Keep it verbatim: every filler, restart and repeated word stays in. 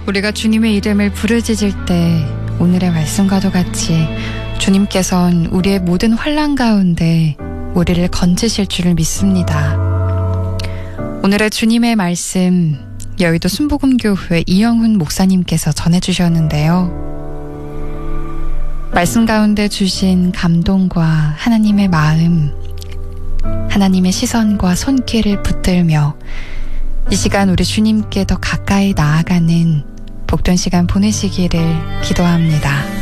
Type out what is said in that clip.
우리가 주님의 이름을 부르짖을 때 오늘의 말씀과도 같이 주님께서는 우리의 모든 환난 가운데 우리를 건지실 줄을 믿습니다. 오늘의 주님의 말씀 여의도 순복음교회 이영훈 목사님께서 전해주셨는데요. 말씀 가운데 주신 감동과 하나님의 마음, 하나님의 시선과 손길을 붙들며 이 시간 우리 주님께 더 가까이 나아가는 복된 시간 보내시기를 기도합니다.